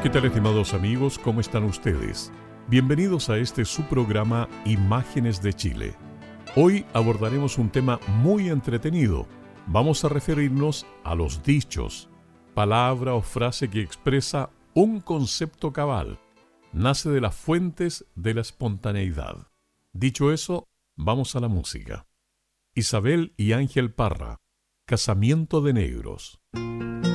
¿Qué tal, estimados amigos? ¿Cómo están ustedes? Bienvenidos a este su programa Imágenes de Chile. Hoy abordaremos un tema muy entretenido. Vamos a referirnos a los dichos, palabra o frase que expresa un concepto cabal. Nace de las fuentes de la espontaneidad. Dicho eso, vamos a la música. Isabel y Ángel Parra, Casamiento de Negros.